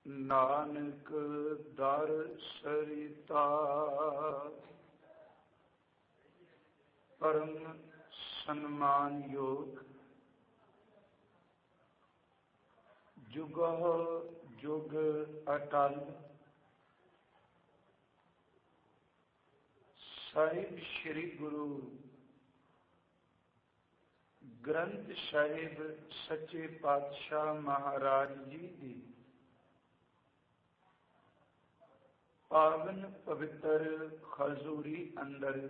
ਨਾਨਕ ਦਰ ਸਰਿਤਾ ਪਰਮ ਸਨਮਾਨ ਯੋਗ ਜੁਗਹੁ ਜੁਗ ਅਟਲ ਸਾਹਿਬ ਸ੍ਰੀ ਗੁਰੂ ਗ੍ਰੰਥ ਸਾਹਿਬ ਸੱਚੇ ਪਾਤਸ਼ਾਹ ਮਹਾਰਾਜ ਜੀ ਦੀ ਪਾਵਨ ਪਵਿੱਤਰ ਹਜ਼ੂਰੀ ਅੰਦਰ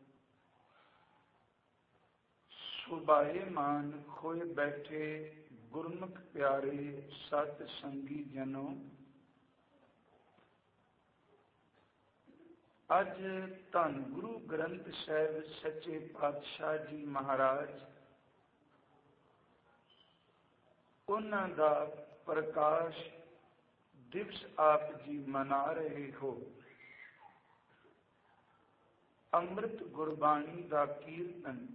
ਸੁਭਾਏਮਾਨ ਹੋਏ ਬੈਠੇ ਗੁਰਮੁਖ ਪਿਆਰੇ ਸਤ ਸੰਗੀ ਜਨੋ, ਅੱਜ ਧੰਨ ਗੁਰੂ ਗ੍ਰੰਥ ਸਾਹਿਬ ਸੱਚੇ ਪਾਤਸ਼ਾਹ ਜੀ ਮਹਾਰਾਜ ਉਹਨਾਂ ਦਾ ਪ੍ਰਕਾਸ਼ ਦਿਵਸ ਆਪ ਜੀ ਮਨਾ ਰਹੇ ਹੋ। ਅੰਮ੍ਰਿਤ ਗੁਰਬਾਣੀ ਦਾ ਕੀਰਤਨ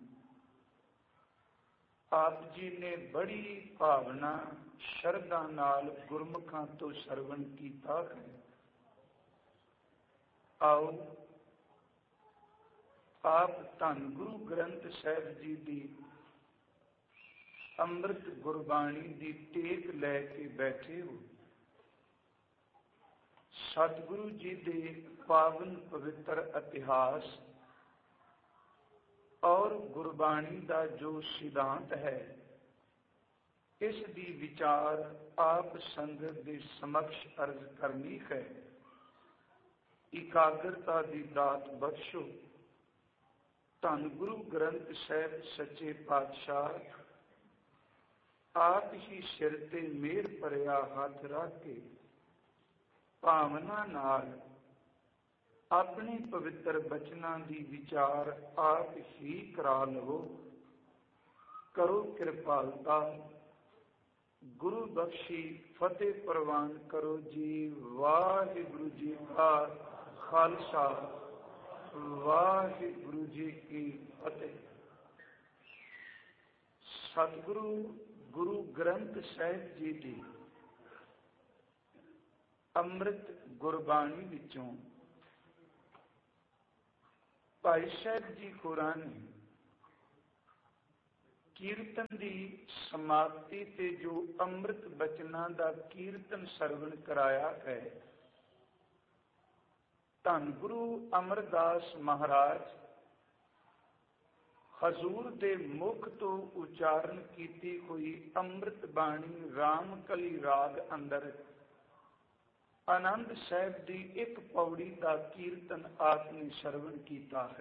ਆਪ ਜੀ ਨੇ ਬੜੀ ਭਾਵਨਾ ਸ਼ਰਧਾ ਨਾਲ ਗੁਰਮੁਖਾਂ ਤੋਂ ਸਰਵਣ ਕੀਤਾ ਹੈ। ਆਓ ਆਪ ਧੰਨ ਗੁਰੂ ਗ੍ਰੰਥ ਸਾਹਿਬ ਜੀ ਦੀ ਅੰਮ੍ਰਿਤ ਗੁਰਬਾਣੀ ਦੀ ਟੇਕ ਲੈ ਕੇ ਬੈਠੇ ਹੋ। ਸਤਿਗੁਰੂ ਜੀ ਦੇ ਪਾਵਨ ਪਵਿੱਤਰ ਇਤਿਹਾਸ ਔਰ ਗੁਰਬਾਣੀ ਦਾ ਜੋ ਸਿਧਾਂਤ ਹੈ, ਇਸ ਦੀ ਵਿਚਾਰ ਆਪ ਸੰਗਤ ਦੇ ਸਮਕਸ਼ ਅਰਜ਼ ਕਰਨੀ ਹੈ। ਇਕਾਗਰਤਾ ਦੀ ਦਾਤ ਬਖਸ਼ੋ। ਧੰਨ ਗੁਰੂ ਗ੍ਰੰਥ ਸਾਹਿਬ ਸੱਚੇ ਪਾਤਸ਼ਾਹ ਆਪ ਹੀ ਸਿਰ ਤੇ ਮਿਹਰ ਭਰਿਆ ਹੱਥ ਰੱਖ ਕੇ ਭਾਵਨਾ ਨਾਲ ਆਪਣੇ ਪਵਿੱਤਰ ਬਚਨਾਂ ਦੀ ਵਿਚਾਰ ਆਪ ਹੀ ਕਰਾ ਲਵੋ। ਕਰੋ ਕਿਰਪਾਲਤਾ, ਗੁਰੂ ਬਖਸ਼ੀ ਫਤਿਹ ਪ੍ਰਵਾਨ ਕਰੋ ਜੀ। ਵਾਹਿਗੁਰੂ ਜੀ ਕਾ ਖਾਲਸਾ, ਵਾਹਿਗੁਰੂ ਜੀ ਕੀ ਫਤਿਹ। ਸਤਿਗੁਰੂ ਗੁਰੂ ਗ੍ਰੰਥ ਸਾਹਿਬ ਜੀ ਦੀ ਅੰਮ੍ਰਿਤ ਗੁਰਬਾਣੀ ਵਿੱਚੋਂ ਭਾਈ ਸਾਹਿਬ ਜੀ ਹੋਰਾਂ ਨੇ ਕੀਰਤਨ ਦੀ ਸਮਾਪਤੀ ਤੇ ਜੋ ਅੰਮ੍ਰਿਤ ਬਚਨਾਂ ਦਾ ਕੀਰਤਨ ਸਰਵਣ ਕਰਾਇਆ ਹੈ, ਧੰਨ ਗੁਰੂ ਅਮਰਦਾਸ ਮਹਾਰਾਜ ਹਜ਼ੂਰ ਦੇ ਮੁਖ ਤੋਂ ਉਚਾਰਨ ਕੀਤੀ ਹੋਈ ਅੰਮ੍ਰਿਤ ਬਾਣੀ ਰਾਮਕਲੀ ਰਾਗ ਅੰਦਰ ਆਨੰਦ ਸਾਹਿਬ ਦੀ ਇੱਕ ਪੌੜੀ ਦਾ ਕੀਰਤਨ ਆਪ ਨੇ ਸਰਵਣ ਕੀਤਾ ਹੈ।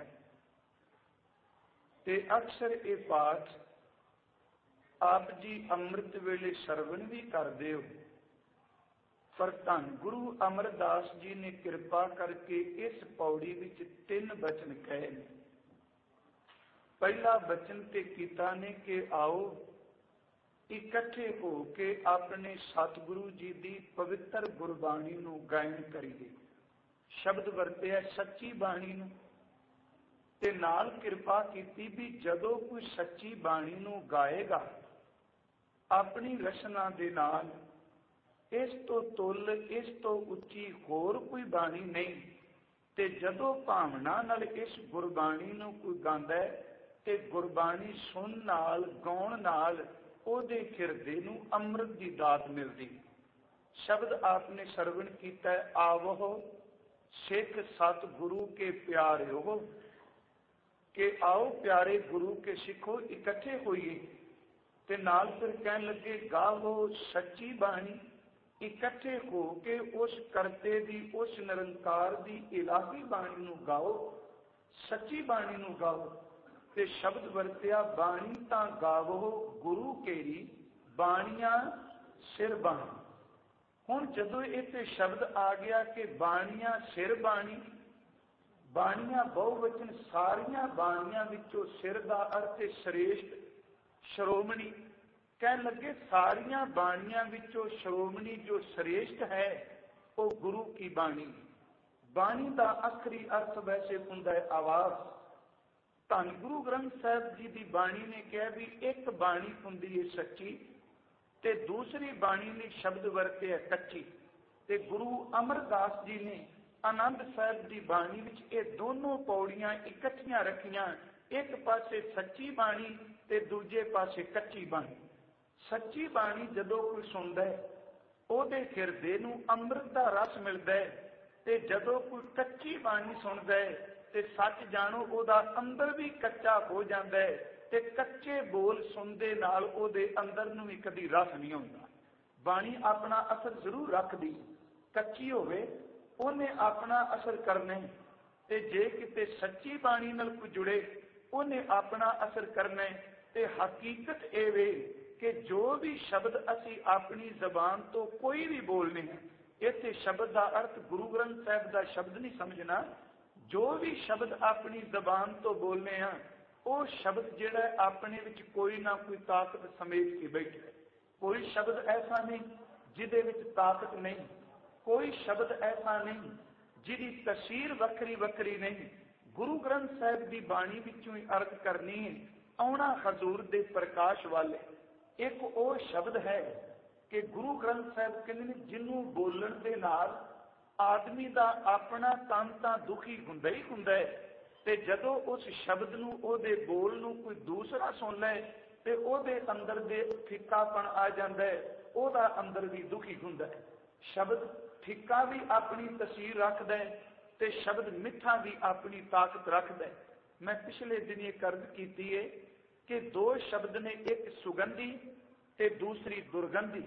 ਤੇ ਅਕਸਰ ਇਹ ਪਾਠ ਆਪ ਜੀ ਅੰਮ੍ਰਿਤ ਵੇਲੇ ਸਰਵਣ ਵੀ ਕਰਦੇ ਹੋ, ਪਰ ਧੰਨ ਗੁਰੂ ਅਮਰਦਾਸ ਜੀ ਨੇ ਕਿਰਪਾ ਕਰਕੇ ਇਸ ਪੌੜੀ ਵਿੱਚ 3 ਬਚਨ ਕਹੇ ਨੇ। ਪਹਿਲਾ ਬਚਨ ਤੇ ਕੀਤਾ ਨੇ ਕਿ ਆਓ ਇਕੱਠੇ ਹੋ ਕੇ ਆਪਣੇ ਸਤਿਗੁਰੂ ਜੀ ਦੀ ਪਵਿੱਤਰ ਗੁਰਬਾਣੀ ਨੂੰ ਗਾਇਨ ਕਰੀਏ। ਸ਼ਬਦ ਵਰਤਿਆ ਸੱਚੀ ਬਾਣੀ ਨੂੰ, ਤੇ ਨਾਲ ਕਿਰਪਾ ਕੀਤੀ ਵੀ ਜਦੋਂ ਕੋਈ ਸੱਚੀ ਬਾਣੀ ਨੂੰ ਗਾਏਗਾ ਆਪਣੀ ਰਚਨਾ ਦੇ ਨਾਲ, ਇਸ ਤੋਂ ਤੁੱਲ ਇਸ ਤੋਂ ਉੱਚੀ ਹੋਰ ਕੋਈ ਬਾਣੀ ਨਹੀਂ। ਤੇ ਜਦੋਂ ਭਾਵਨਾ ਨਾਲ ਇਸ ਗੁਰਬਾਣੀ ਨੂੰ ਕੋਈ ਗਾਉਂਦਾ ਹੈ ਤੇ ਗੁਰਬਾਣੀ ਸੁਣਨ ਨਾਲ, ਗਾਉਣ ਨਾਲ ਉਹਦੇ ਹਿਰਦੇ ਨੂੰ ਅੰਮ੍ਰਿਤ ਦੀ ਦਾਤ ਮਿਲਦੀ। ਸ਼ਬਦ ਆਪ ਨੇ ਸਰਵਣ ਕੀਤਾ, ਆਵੋ ਸਿੱਖ ਸਤ ਗੁਰੂ ਕੇ ਪਿਆਰਿਓ, ਕਿ ਆਓ ਪਿਆਰੇ ਗੁਰੂ ਕੇ ਸਿੱਖੋ ਇਕੱਠੇ ਹੋਈਏ। ਤੇ ਨਾਲ ਫਿਰ ਕਹਿਣ ਲੱਗੇ ਗਾਵੋ ਸੱਚੀ ਬਾਣੀ, ਇਕੱਠੇ ਹੋ ਕੇ ਉਸ ਕਰਤੇ ਦੀ, ਉਸ ਨਿਰੰਕਾਰ ਦੀ ਇਲਾਹੀ ਬਾਣੀ ਨੂੰ ਗਾਓ, ਸੱਚੀ ਬਾਣੀ ਨੂੰ ਗਾਓ। ਤੇ ਸ਼ਬਦ ਵਰਤਿਆ ਬਾਣੀ ਤਾਂ ਗਾਵੋ ਗੁਰੂ ਕੇਰੀ, ਬਾਣੀਆਂ ਸਿਰ ਬਾਣੀ। ਹੁਣ ਜਦੋਂ ਇੱਥੇ ਸ਼ਬਦ ਆ ਗਿਆ ਕਿ ਬਾਣੀਆਂ ਸਿਰ ਬਾਣੀ, ਬਾਣੀਆਂ ਬਹੁਵਚਨ, ਸਾਰੀਆਂ ਬਾਣੀਆਂ ਵਿੱਚੋਂ ਸਿਰ ਦਾ ਅਰਥ ਹੈ ਸ੍ਰੇਸ਼ਟ, ਸ਼੍ਰੋਮਣੀ। ਕਹਿਣ ਲੱਗੇ ਸਾਰੀਆਂ ਬਾਣੀਆਂ ਵਿੱਚੋਂ ਸ਼੍ਰੋਮਣੀ ਜੋ ਸ੍ਰੇਸ਼ਟ ਹੈ ਉਹ ਗੁਰੂ ਕੀ ਬਾਣੀ। ਬਾਣੀ ਦਾ ਆਖਰੀ ਅਰਥ ਵੈਸੇ ਹੁੰਦਾ ਹੈ ਆਵਾਜ਼। ਧੰਨ ਗੁਰੂ ਗ੍ਰੰਥ ਸਾਹਿਬ ਜੀ ਦੀ ਬਾਣੀ ਨੇ ਕਿਹਾ ਵੀ ਇੱਕ ਬਾਣੀ ਹੁੰਦੀ ਹੈ ਸੱਚੀ, ਤੇ ਦੂਸਰੀ ਬਾਣੀ ਨੇ ਸ਼ਬਦ ਵਰਤੇ ਹੈ ਕੱਚੀ। ਤੇ ਗੁਰੂ ਅਮਰਦਾਸ ਜੀ ਨੇ ਆਨੰਦ ਸਾਹਿਬ ਦੀ ਬਾਣੀ ਵਿੱਚ ਇਹ ਦੋਨੋਂ ਪੌੜੀਆਂ ਇਕੱਠੀਆਂ ਰੱਖੀਆਂ। ਇੱਕ ਪਾਸੇ ਸੱਚੀ ਬਾਣੀ ਤੇ ਦੂਜੇ ਪਾਸੇ ਕੱਚੀ ਬਾਣੀ। ਸੱਚੀ ਬਾਣੀ ਜਦੋਂ ਕੋਈ ਸੁਣਦਾ ਹੈ ਉਹਦੇ ਹਿਰਦੇ ਨੂੰ ਅੰਮ੍ਰਿਤ ਦਾ ਰਸ ਮਿਲਦਾ ਹੈ, ਤੇ ਜਦੋਂ ਕੋਈ ਕੱਚੀ ਬਾਣੀ ਸੁਣਦਾ ਹੈ ਤੇ ਸੱਚ ਜਾਣੋ ਉਹਦਾ ਅੰਦਰ ਵੀ ਕੱਚਾ ਹੋ ਜਾਂਦਾ ਹੈ, ਤੇ ਕੱਚੇ ਬੋਲ ਸੁਣਦੇ ਨਾਲ ਉਹਦੇ ਅੰਦਰ ਨੂੰ ਵੀ ਕਦੀ ਰਸ ਨਹੀਂ ਆਉਂਦਾ। ਬਾਣੀ ਆਪਣਾ ਅਸਰ ਜ਼ਰੂਰ ਰੱਖਦੀ, ਕੱਚੀ ਹੋਵੇ ਉਹਨੇ ਆਪਣਾ ਅਸਰ ਕਰਨਾ, ਤੇ ਜੇ ਕਿਤੇ ਸੱਚੀ ਬਾਣੀ ਨਾਲ ਕੋਈ ਜੁੜੇ ਉਹਨੇ ਆਪਣਾ ਅਸਰ ਕਰਨਾ। ਤੇ ਹਕੀਕਤ ਇਹ ਵੇ ਕਿ ਜੋ ਵੀ ਸ਼ਬਦ ਅਸੀਂ ਆਪਣੀ ਜ਼ਬਾਨ ਤੋਂ ਕੋਈ ਵੀ ਬੋਲਨੇ ਹਾਂ, ਇੱਥੇ ਸ਼ਬਦ ਦਾ ਅਰਥ ਗੁਰੂ ਗ੍ਰੰਥ ਸਾਹਿਬ ਦਾ ਸ਼ਬਦ ਨਹੀਂ ਸਮਝਣਾ। ਜੋ ਵੀ ਸ਼ਬਦ ਆਪਣੀ ਜ਼ਬਾਨ ਤੋਂ ਬੋਲਨੇ ਹਾਂ ਉਹ ਸ਼ਬਦ ਜਿਹੜਾ ਆਪਣੇ ਵਿੱਚ ਕੋਈ ਨਾ ਕੋਈ ਤਾਕਤ ਸਮੇਟ ਕੇ ਬੈਠਾ ਹੈ। ਕੋਈ ਸ਼ਬਦ ਐਸਾ ਨਹੀਂ ਜਿਹਦੇ ਵਿੱਚ ਤਾਕਤ ਨਹੀਂ, ਕੋਈ ਸ਼ਬਦ ਐਸਾ ਨਹੀਂ ਜਿਹਦੀ ਤਸੀਰ ਵੱਖਰੀ ਵੱਖਰੀ ਨਹੀਂ। ਗੁਰੂ ਗ੍ਰੰਥ ਸਾਹਿਬ ਦੀ ਬਾਣੀ ਵਿੱਚੋਂ ਹੀ ਅਰਥ ਕਰਨੀ ਹੈ। ਆਉਣਾ ਹਜ਼ੂਰ ਦੇ ਪ੍ਰਕਾਸ਼ ਵਾਲੇ ਇੱਕ ਉਹ ਸ਼ਬਦ ਹੈ ਕਿ ਗੁਰੂ ਗ੍ਰੰਥ ਸਾਹਿਬ ਕਹਿੰਦੇ ਨੇ ਜਿਹਨੂੰ ਬੋਲਣ ਦੇ ਨਾਲ ਆਦਮੀ ਦਾ ਆਪਣਾ ਤਨ ਤਾਂ ਦੁਖੀ ਹੁੰਦਾ ਹੀ ਹੁੰਦਾ ਹੈ, ਤੇ ਜਦੋਂ ਉਸ ਸ਼ਬਦ ਨੂੰ ਉਹਦੇ ਬੋਲ ਨੂੰ ਕੋਈ ਦੂਸਰਾ ਸੁਣ ਲੈ ਤੇ ਉਹਦੇ ਅੰਦਰ ਦੇ ਫਿੱਕਾਪਣ ਆ ਜਾਂਦਾ ਹੈ, ਉਹਦਾ ਅੰਦਰ ਵੀ ਦੁਖੀ ਹੁੰਦਾ ਹੈ। ਸ਼ਬਦ ਫਿੱਕਾ ਵੀ ਆਪਣੀ ਤਸੀਰ ਰੱਖਦਾ ਹੈ ਤੇ ਸ਼ਬਦ ਮਿੱਠਾ ਵੀ ਆਪਣੀ ਤਾਕਤ ਰੱਖਦਾ ਹੈ। ਮੈਂ ਪਿਛਲੇ ਦਿਨ ਇਹ ਕਰਦ ਕੀਤੀ ਹੈ ਕਿ ਦੋ ਸ਼ਬਦ ਨੇ, ਇੱਕ ਸੁਗੰਧੀ ਤੇ ਦੂਸਰੀ ਦੁਰਗੰਧੀ।